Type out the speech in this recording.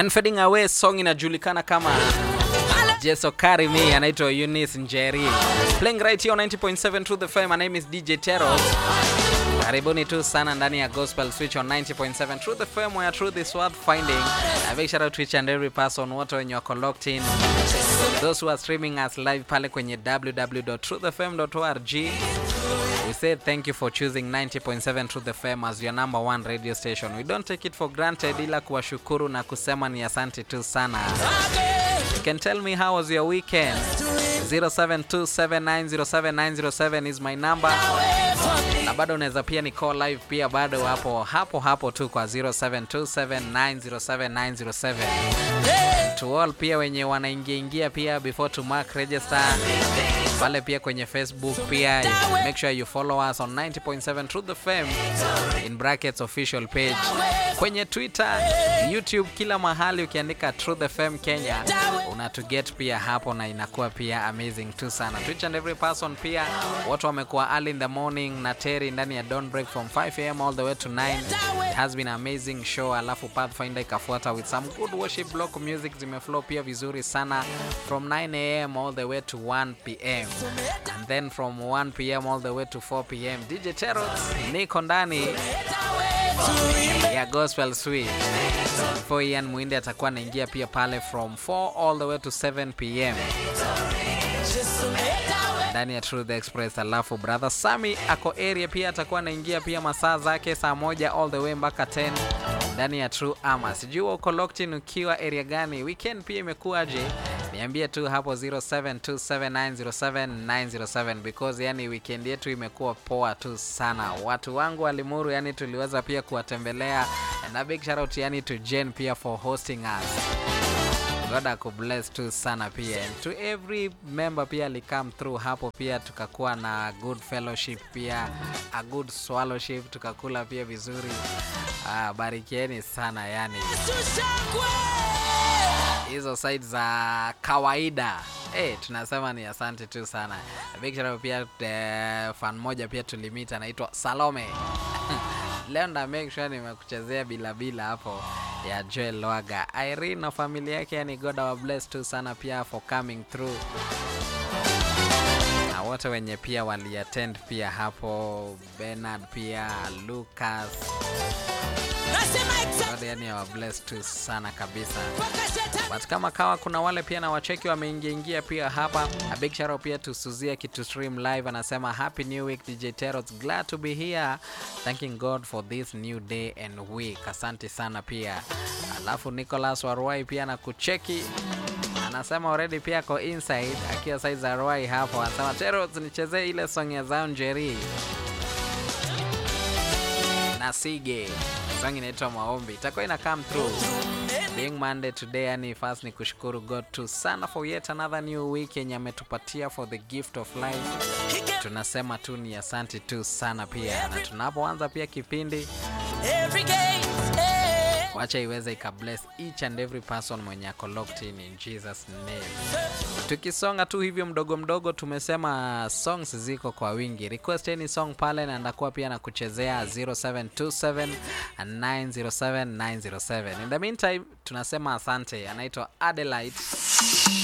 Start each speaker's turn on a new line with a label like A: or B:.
A: And Fading Away song inajulikana kama Jeso Carry Me, anaitwa Eunice Njeri. Playing right here on 90.7 Truth FM. My name is DJ Teros. Karibuni tu sana ndani ya Gospel Switch on 90.7 Truth FM, where truth is worth finding. A big shout out to each and every person wote wenye wako locked in. Those who are streaming us live pale kwenye www.truthfm.org. We say thank you for choosing 90.7 Truth FM as your number one radio station. We don't take it for granted, ila kuwashukuru na kusema ni asante tu sana. You can tell me how was your weekend. 0727907907 is my number. Na bado unaweza pia ni call live pia bado hapo tu kwa 0727907907. To all pia wenye wanaingia pia before to mark register pale pia kwenye Facebook pia make sure you follow us on 90.7 Truth FM in brackets official page. Kwenye Twitter, YouTube, kila mahali ukiandika Truth FM Kenya unatuget pia hapo na inakuwa pia amazing tu sana. To each and every person pia watu wamekuwa early in the morning na Terry ndani ya Dawn Break from 5 am all the way to 9. It has been an amazing show. Alafu Pathfinder ikafuata with some good worship block music zimeflow pia vizuri sana from 9 am all the way to 1 pm. And then from 1 pm all the way to 4 pm DJ Teros niko ndani ya Gospel Switch. Before Ian Muinde atakuwa anaingia pia pale from 4 all the way to 7 pm ndani ya Truth Express. Alafu brother Sami ako area pia atakuwa anaingia pia masaa zake saa 1 all the way mpaka 10 ndani ya True Ama. Sijui uko locked in ukiwa area gani. Weekend pia imekuaje? Niambie tu hapo 0727907907 because yani weekend yetu imekuwa poa tu sana. Watu wangu wa Limuru yani tuliweza pia kuwatembelea, and a big shout out yani to Jen pia for hosting us. God akubless tu sana pia. And to every member pia li come through hapo pia tukakuwa na good fellowship pia, a good swallowship, tukakula pia vizuri. Barikieni sana yani. Hizo side za kawaida. Tunasema ni asante tu sana. Big shout out pia fan moja pia tulimita anaitwa Salome. Leo nda make sure nimekuchezea bila hapo ya Joel Lwaga. Irene na familia yake yani God our bless tu sana pia for coming through. Na wote wenye pia wali attend pia hapo, Bernard pia, Lucas. God yani our bless tu sana kabisa. But kama kawa kuna wale pia na wacheki wameingia pia hapa. A big shout out pia to Suzia Kitu Stream Live, anasema happy new week DJ Teros, glad to be here, thanking God for this new day and week. Asante sana pia. Alafu Nicholas Warwai pia na kucheki, anasema already pia ko inside akiwa size za Warwai hapo, anasema Teros nichezee ile song ya Zion Jerry na Sige, song inaitwa Maombi, itakuwa ina come through. Being Monday today, yani first ni kushukuru God tu sana for yet another new week yenye ametupatia, for the gift of life. Tunasema tu ni asante tu sana pia. Na tunapoanza pia kipindi, wacha iweze ikabless each and every person mwenye ako locked in Jesus name. Tukisonga tu hivyo mdogo tumesema songs ziko kwa wingi. Request any song pale na ndakuwa pia na kuchezea 0727907907. In the meantime tunasema asante. Anaitwa Adelaide.